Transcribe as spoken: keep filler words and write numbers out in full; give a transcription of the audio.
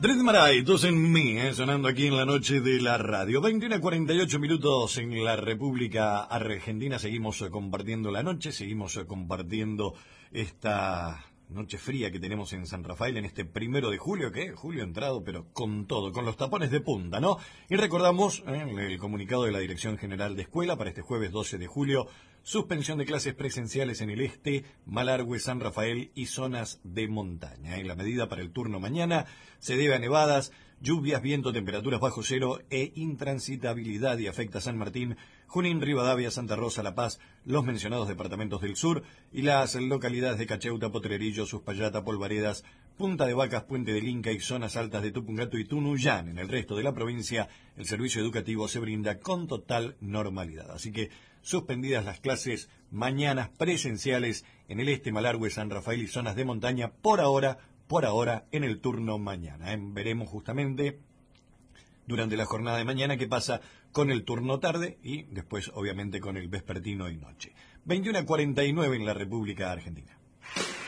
Dread Marai, dos en mí, eh, sonando aquí en la noche de la radio. veintiuno a cuarenta y ocho minutos en la República Argentina. Seguimos eh, compartiendo la noche, seguimos eh, compartiendo esta noche fría que tenemos en San Rafael en este primero de julio, que julio entrado, pero con todo, con los tapones de punta, ¿no? Y recordamos eh, el comunicado de la Dirección General de Escuela para este jueves doce de julio, suspensión de clases presenciales en el este, Malargüe, San Rafael y zonas de montaña. En la medida para el turno mañana se debe a nevadas, lluvias, viento, temperaturas bajo cero e intransitabilidad y afecta a San Martín, Junín, Rivadavia, Santa Rosa, La Paz, los mencionados departamentos del sur y las localidades de Cacheuta, Potrerillo, Suspallata, Polvaredas, Punta de Vacas, Puente del Inca y zonas altas de Tupungato y Tunuyán. En el resto de la provincia el servicio educativo se brinda con total normalidad. Así que suspendidas las clases mañanas presenciales en el este, Malargüe, San Rafael y zonas de montaña por ahora, por ahora en el turno mañana. ¿eh? Veremos justamente durante la jornada de mañana qué pasa con el turno tarde y después obviamente con el vespertino y noche. veintiuno a cuarenta y nueve en la República Argentina.